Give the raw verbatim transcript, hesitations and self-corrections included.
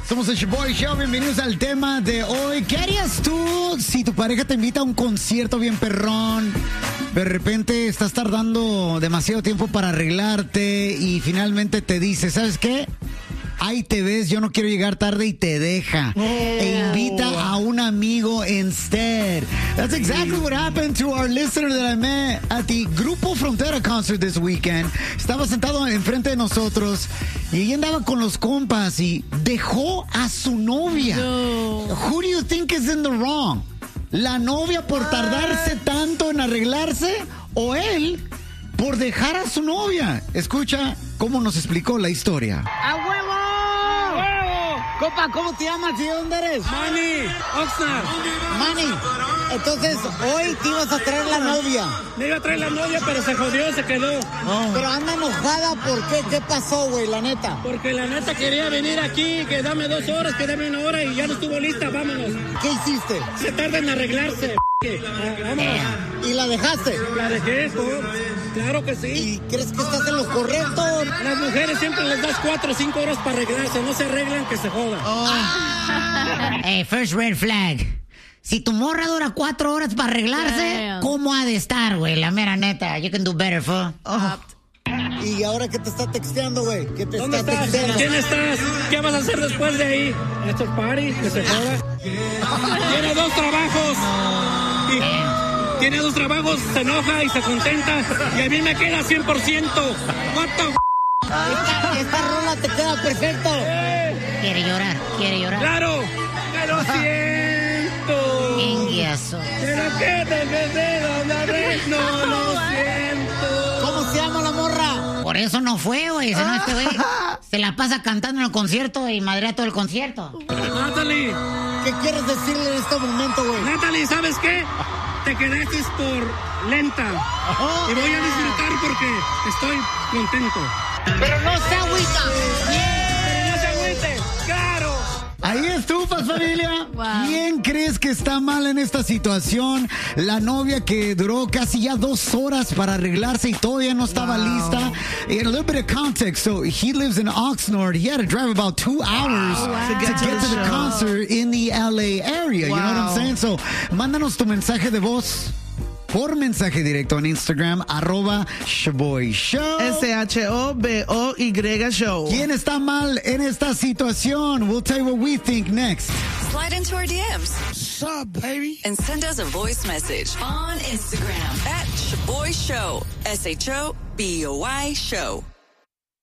Somos el Shaboy Show, bienvenidos al tema de hoy. ¿Qué harías tú si tu pareja te invita a un concierto bien perrón? De repente estás tardando demasiado tiempo para arreglarte y finalmente te dice, ¿sabes qué? Ahí te ves, yo no quiero llegar tarde y te deja. Oh. E invita a un amigo instead. That's exactly what happened to our listener that I met at the Grupo Frontera concert this weekend. Estaba sentado enfrente de nosotros y ella andaba con los compas y dejó a su novia. No. Who do you think is in the wrong? ¿La novia por tardarse tanto en arreglarse o él por dejar a su novia? Escucha cómo nos explicó la historia. ¡A huevo! Copa, ¿cómo te llamas y de dónde eres? Manny, Oxnard. Manny, entonces hoy te ibas a traer la novia. Me iba a traer la novia, pero se jodió, se quedó. Oh. Pero anda enojada, ¿por qué? ¿Qué pasó, güey, la neta? Porque la neta quería venir aquí, que dame dos horas, que dame una hora y ya no estuvo lista, vámonos. ¿Qué hiciste? Se tarda en arreglarse, ah, vámonos. ¿Y la dejaste? La dejé, ¿no? Claro que sí. ¿Y crees que estás en lo correcto? Las mujeres siempre les das cuatro o cinco horas para arreglarse, no se arreglan, que se jodan. Oh. Hey, first red flag. Si tu morra dura cuatro horas para arreglarse, Damn. ¿Cómo ha de estar, güey? La mera neta. You can do better, fool. Oh. ¿Y ahora qué te está texteando, güey? ¿Qué te ¿Dónde está estás? texteando? ¿Quién estás? ¿Qué vas a hacer después de ahí? ¿Esto es party? ¿Que se joda? Tiene dos trabajos. Y tiene dos trabajos, se enoja y se contenta. Y a mí me queda cien por ciento. What the f***? Esta, esta rola te queda perfecto. Eh. Quiere llorar, quiere llorar. ¡Claro! ¡Que lo siento! Inguiazo. ¿Pero qué te quedé donde no lo siento? ¿Cómo se llama la morra? Por eso no fue, güey. Si no, este güey se la pasa cantando en el concierto y madrea todo el concierto. Natalie. ¿Qué quieres decirle en este momento, güey? Natalie, ¿sabes qué? Te quedaste por lenta. Oh. Y voy a disfrutar porque estoy contento. Pero no se agüita. Pero no se agüite. Claro. Ahí estufas, familia. Wow. ¿Quién crees que está mal en esta situación? La novia que duró casi ya dos horas para arreglarse y todavía no estaba wow. lista. And a little bit of context. So he lives in Oxnard. He had to drive about two hours wow. to get to, get to the concert in the L A area. Wow. You know what I'm saying? So mándanos tu mensaje de voz por mensaje directo en Instagram, arroba Shaboy Show. S H O B O Y Show. ¿Quién está mal en esta situación? We'll tell you what we think next. Slide into our D Ms. What's up, baby? And send us a voice message on Instagram at Shaboy Show. S H O B O Y Show.